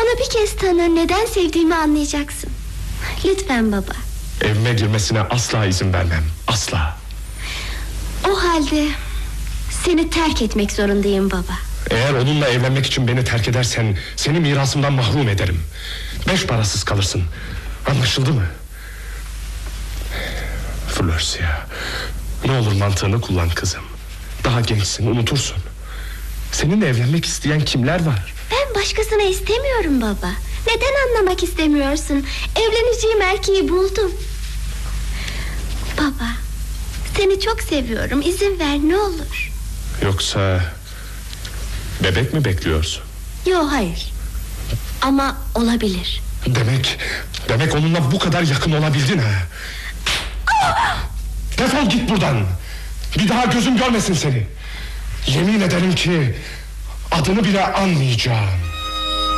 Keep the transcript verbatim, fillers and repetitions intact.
Onu bir kez tanır, neden sevdiğimi anlayacaksın. Lütfen baba. Evime girmesine asla izin vermem, asla. O halde seni terk etmek zorundayım baba. Eğer onunla evlenmek için beni terk edersen seni mirasımdan mahrum ederim. Beş parasız kalırsın. Anlaşıldı mı? Florencia, ne olur mantığını kullan kızım. Daha gençsin, unutursun. Seninle evlenmek isteyen kimler var? Ben başkasını istemiyorum baba. Neden anlamak istemiyorsun? Evleneceğim erkeği buldum. Baba, seni çok seviyorum, izin ver ne olur. Yoksa bebek mi bekliyorsun? Yok, hayır. Ama olabilir. Demek, demek onunla bu kadar yakın olabildin ha? Defol git buradan. Bir daha gözüm görmesin seni. Yemin ederim ki adını bile anmayacağım.